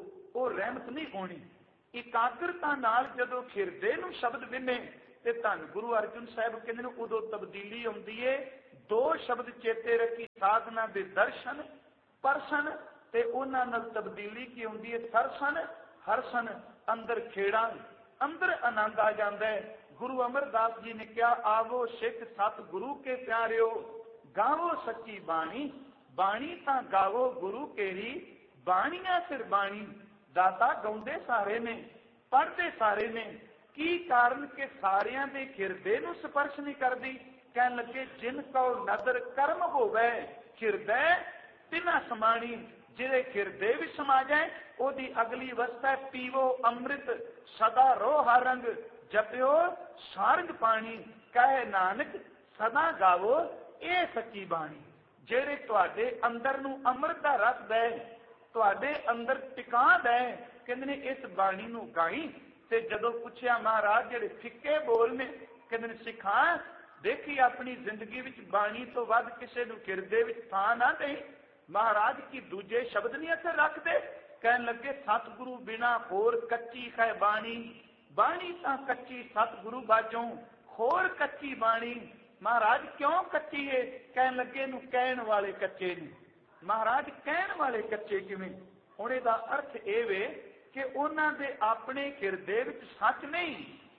ਉਹ ਰਹਿਮਤ ਨਹੀਂ ਹੋਣੀ। ਇਕਾਗਰਤਾ ਨਾਲ ਜਦੋਂ ਹਿਰਦੇ ਨੂੰ ਸ਼ਬਦ ਵਿਨੇ ਤੇ ਧੰਨ ਗੁਰੂ ਅਰਜਨ ਸਾਹਿਬ ਕਹਿੰਦੇ ਨੇ ਉਦੋਂ ਤਬਦੀਲੀ ਆਉਂਦੀ ਏ। ਦੋ ਸ਼ਬਦ ਚੇਤੇ ਰੱਖੀ, ਸਾਧਨਾ ਦੇ ਦਰਸ਼ਨ ਪਰਸ਼ਨ, ਤੇ ਉਹਨਾਂ ਨਾਲ ਤਬਦੀਲੀ ਕੀ ਹੁੰਦੀ ਹੈ, ਸਰਸਨ ਹਰਸਨ। ਅੰਦਰ ਖੇੜਾ, ਅੰਦਰ ਆਨੰਦ ਆ ਜਾਂਦਾ ਹੈ। ਗੁਰੂ ਅਮਰਦਾਸ ਜੀ ਨੇ ਕਿਹਾ, ਆਵੋ ਸਿੱਖ ਸਤ ਗੁਰੂ ਕੇ ਪਿਆਰਿਓ, ਗਾਵੋ ਸੱਚੀ ਬਾਣੀ, ਬਾਣੀ ਤਾਂ ਗਾਵੋ ਗੁਰੂ ਕੇਰੀ, ਬਾਣੀਆਂ ਸਿਰ ਬਾਣੀ। ਦਾਤਾ ਗਾਉਂਦੇ ਸਾਰੇ ਨੇ, ਪੜ੍ਹਦੇ ਸਾਰੇ ਨੇ। ਕੀ ਕਾਰਨ ਕਿ ਸਾਰਿਆਂ ਦੇ ਹਿਰਦੇ ਨੂੰ ਸਪਰਸ਼ ਨਹੀਂ ਕਰਦੀ। ਕਹਿਣ ਲੱਗੇ, ਜਿਨ ਕਉ ਨਦਰ ਕਰਮ ਹੋਵੇ, ਹਿਰਦੈ ਤਿਨਾ ਸਮਾਣੀ। ਜਿਹਦੇ ਹਿਰਦੇ ਵਿੱਚ ਸਮਾ ਜਾਏ, ਉਹਦੀ ਅਗਲੀ ਅਵਸਥਾ ਪੀਵੋ ਅੰਮ੍ਰਿਤ ਸਦਾ ਰੋ ਹਰੰਗ, ਜਪਿਓ ਸਾਰੰਗ ਪਾਣੀ। ਕਹੇ ਨਾਨਕ ਸਦਾ ਗਾਵੋ ਇਹ ਸੱਚੀ ਬਾਣੀ। ਜਿਹੜੇ ਤੁਹਾਡੇ ਅੰਦਰ ਨੂੰ ਅੰਮ੍ਰਿਤ ਦਾ ਰਸ ਦੇ, ਤੁਹਾਡੇ ਅੰਦਰ ਟਿਕਾ ਦੇ, ਕਹਿੰਦੇ ਨੇ ਇਸ ਬਾਣੀ ਨੂੰ ਗਾਈ। ਤੇ ਜਦੋਂ ਪੁੱਛਿਆ ਮਹਾਰਾਜ ਜਿਹੜੇ ਫਿੱਕੇ ਬੋਲ ਨੇ, ਕਹਿੰਦੇ ਨੇ ਸਿੱਖਾਂ ਦੇਖੀ ਆਪਣੀ ਜ਼ਿੰਦਗੀ ਵਿੱਚ ਬਾਣੀ ਤੋਂ ਵੱਧ ਕਿਸੇ ਨੂੰ ਹਿਰਦੇ ਵਿੱਚ ਥਾਂ ਨਾ ਦੇ। ਮਹਾਰਾਜ ਕੀ ਦੂਜੇ ਸ਼ਬਦ ਨਹੀਂ ਇੱਥੇ ਰੱਖਦੇ। ਕਹਿਣ ਲੱਗੇ, ਸਤਿਗੁਰੂ ਬਿਨਾ ਹੋਰ ਕੱਚੀ ਹੈ ਬਾਣੀ, ਬਾਣੀ ਤਾਂ ਕੱਚੀ ਸਤਿਗੁਰੂ ਬਾਝੋਂ, ਹੋਰ ਕੱਚੀ ਬਾਣੀ। ਮਹਾਰਾਜ ਕਿਉਂ ਕੱਚੀ ਏ? ਕਹਿਣ ਲੱਗੇ, ਇਹਨੂੰ ਕਹਿਣ ਵਾਲੇ ਕੱਚੇ ਨੇ। ਮਹਾਰਾਜ ਕਹਿਣ ਵਾਲੇ ਕੱਚੇ ਕਿਵੇਂ? ਹੁਣ ਇਹਦਾ ਅਰਥ ਇਹ ਵੇ ਕਿ ਉਹਨਾਂ ਦੇ ਆਪਣੇ ਹਿਰਦੇ ਵਿੱਚ ਸੱਚ ਨਹੀਂ,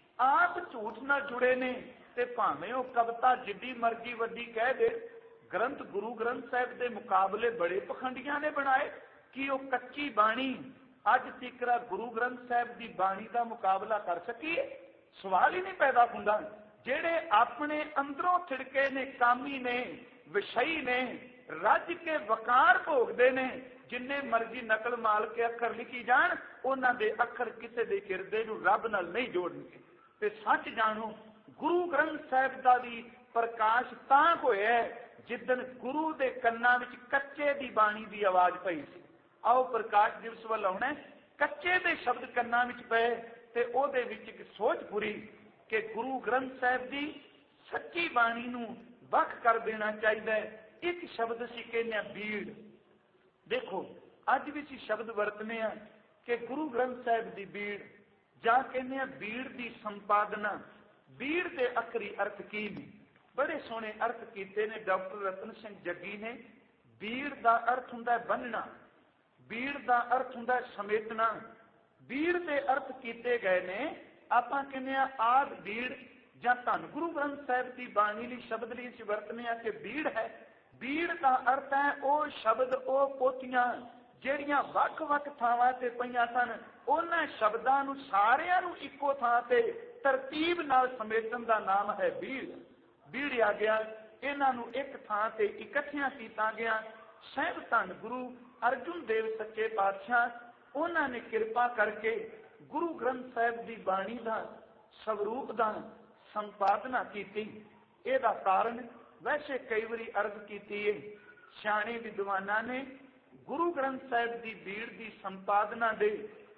ਆਪ ਝੂਠ ਨਾਲ ਜੁੜੇ ਨੇ। ਤੇ ਭਾਵੇਂ ਉਹ ਕਵਿਤਾ ਜਿੱਡੀ ਮਰਜ਼ੀ ਵੱਡੀ ਕਹਿ ਦੇ, ਗ੍ਰੰਥ ਗੁਰੂ ਗ੍ਰੰਥ ਸਾਹਿਬ ਦੇ ਮੁਕਾਬਲੇ ਬੜੇ ਪਖੰਡੀਆਂ ਨੇ ਬਣਾਏ। ਕਿ ਉਹ ਕੱਚੀ ਬਾਣੀ ਅੱਜ ਤੀਕਰਾ ਗੁਰੂ ਗ੍ਰੰਥ ਸਾਹਿਬ ਦੀ ਬਾਣੀ ਦਾ ਮੁਕਾਬਲਾ ਕਰ ਸਕੀਏ? ਸਵਾਲ ਹੀ ਨਹੀਂ ਪੈਦਾ ਹੁੰਦਾ। ਜਿਹੜੇ ਆਪਣੇ ਅੰਦਰੋਂ ਥਿੜਕੇ ਨੇ, ਕਾਮੀ ਨੇ, ਵਿਸ਼ਈ ਨੇ, ਰੱਜ ਕੇ ਵਕਾਰ ਭੋਗਦੇ ਨੇ, ਜਿੰਨੇ ਮਰਜ਼ੀ ਨਕਲ ਮਾਲ ਕੇ ਅੱਖਰ ਲਿਖੀ ਜਾਣ, ਉਹਨਾਂ ਦੇ ਅੱਖਰ ਕਿਸੇ ਦੇ ਹਿਰਦੇ ਨੂੰ ਰੱਬ ਨਾਲ ਨਹੀਂ ਜੋੜਨਗੇ। ਤੇ ਸੱਚ ਜਾਣੋ, ਗੁਰੂ ਗ੍ਰੰਥ ਸਾਹਿਬ ਦਾ ਵੀ ਪ੍ਰਕਾਸ਼ ਤਾਂ ਹੋਇਆ ਜਿੱਦਣ ਗੁਰੂ ਦੇ ਕੰਨਾਂ ਵਿੱਚ ਕੱਚੇ ਦੀ ਬਾਣੀ ਦੀ ਆਵਾਜ਼ ਪਈ ਸੀ। ਆਓ ਪ੍ਰਕਾਸ਼ ਦਿਵਸ ਵੱਲ ਆਉਣਾ, ਕੱਚੇ ਦੇ ਸ਼ਬਦ ਕੰਨਾਂ ਵਿੱਚ ਪਏ ਤੇ ਉਹਦੇ ਵਿੱਚ ਇੱਕ ਸੋਚ ਪੂਰੀ ਕਿ ਗੁਰੂ ਗ੍ਰੰਥ ਸਾਹਿਬ ਦੀ ਸੱਚੀ ਬਾਣੀ ਨੂੰ ਵੱਖ ਕਰ ਦੇਣਾ ਚਾਹੀਦਾ ਹੈ। ਇੱਕ ਸ਼ਬਦ ਸੀ ਕਹਿੰਦੇ ਬੀੜ। ਦੇਖੋ अज भी असीं शब्द वरतने हैं कि गुरु ग्रंथ साहिब की बीड़, जां कहने हैं बीड़ की संपादना। बीड़ के अखरी अर्थ की ने? बड़े सोहने अर्थ किए ने डॉक्टर रतन सिंह जग्गी ने। बीड़ का अर्थ हुंदा है बन्नना, बीड़ का अर्थ हुंदा है समेटना। बीड़ के अर्थ किए गए ने। आपां कहने आद बीड़ जां धन गुरु ग्रंथ साहिब की बाणी लई शब्द लई असीं वरतने आ कि बीड़ है। बीड़ का अर्थ है वह शब्द, वह पोथियां ਜਿਹੜੀਆਂ ਵੱਖ-ਵੱਖ ਥਾਵਾਂ ਤੇ ਪਈਆਂ ਸਨ, ਉਹਨਾਂ ਸ਼ਬਦਾਂ ਨੂੰ ਸਾਰਿਆਂ ਨੂੰ ਇੱਕੋ ਥਾਂ ਤੇ ਤਰਤੀਬ ਨਾਲ ਸਮੇਟਣ ਦਾ ਨਾਮ ਹੈ ਬੀੜ। ਬੀੜਿਆ ਗਿਆ, ਇਹਨਾਂ ਨੂੰ ਇੱਕ ਥਾਂ ਤੇ ਇਕੱਠਿਆਂ ਕੀਤਾ ਗਿਆ। ਸਾਹਿਬ ਧੰਨ ਗੁਰੂ ਅਰਜੁਨ ਦੇਵ ਸੱਚੇ ਪਾਤਸ਼ਾਹ, ਉਹਨਾਂ ਨੇ ਕਿਰਪਾ ਕਰਕੇ ਗੁਰੂ ਗ੍ਰੰਥ ਸਾਹਿਬ ਦੀ ਬਾਣੀ ਦਾ ਸਵਰੂਪ ਦਾ ਸੰਪਾਦਨਾ ਕੀਤੀ। ਇਹਦਾ ਕਾਰਨ ਵੈਸੇ ਕਈ ਵਾਰੀ ਅਰਜ਼ ਕੀਤੀ ਹੈ, ਸਿਆਣੇ ਵਿਦਵਾਨਾਂ ਨੇ गुरु ग्रंथ साहिब की बीड़ की संपादना दे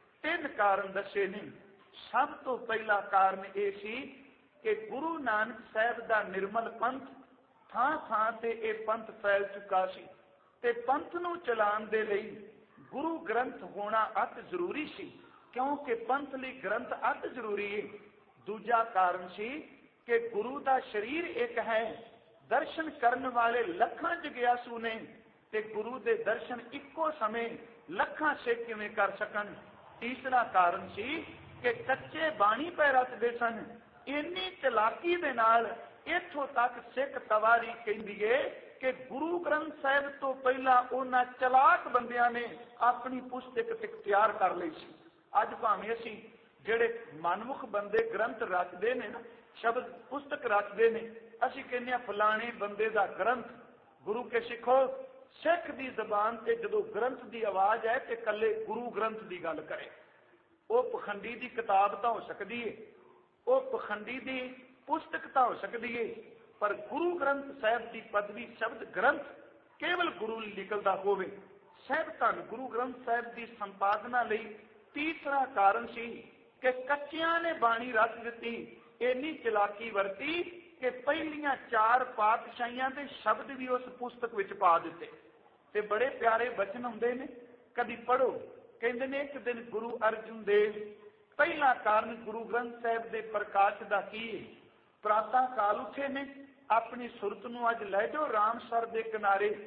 3 कारण दसे ने। सब तो पहला कारण यह सी कि गुरु नानक साहिब का निर्मल पंथ थां थां ते यह पंथ फैल चुका सी ते पंथ नूं चलाउण दे लई गुरु ग्रंथ होना अत जरूरी सी, क्योंकि पंथ लई ग्रंथ अत जरूरी है। दूजा कारण सी कि गुरु का शरीर एक है, दर्शन करने वाले लखां जग्यासू ने ते गुरु के दर्शन इक्को समय लखां सिख किवें कर सकन। तीसरा कारण सी कि कच्चे बाणी पै रचदे सन। इन्नी चलाकी दे नाल इत्थों तक सिख तवारी कहंदी है कि गुरु ग्रंथ साहिब तो पहला उन्हां चलाक बंदियां ने अपनी पुस्तक तैयार कर लई सी। अज भावें असीं जिहड़े मनमुख बंदे ग्रंथ रचदे ने ना, शब्द पुस्तक रचदे ने, असीं कहने फलाणे बंदे दा ग्रंथ। गुरु के सिखो सिख की जबान से जो ग्रंथ की आवाज़ है तो कले गुरु ग्रंथ की गल करे। वह पखंडी की किताब तो हो सकती है, वह पखंडी की पुस्तक तो हो सकती है, पर गुरु ग्रंथ साहिब की पदवी शब्द ग्रंथ केवल गुरु निकलता होवे। साहिब धन गुरु ग्रंथ साहिब की संपादना लई तीसरा कारण सी कि कच्चियां ने बाणी रच दी। इन्नी चलाकी वरती कि पहलियां 4 पातशाहियां के शब्द भी उस पुस्तक विच पा दिते। ते बड़े प्यारे बचन आउंदे ने, कदी पढ़ो। कहंदे ने एक दिन गुरु अर्जुन देव, पहला कारण गुरु ग्रंथ साहिब के प्रकाश का की है। प्रातः काल उठे ने, अपनी सुरत नूं अज लै जाओ रामसर के किनारे,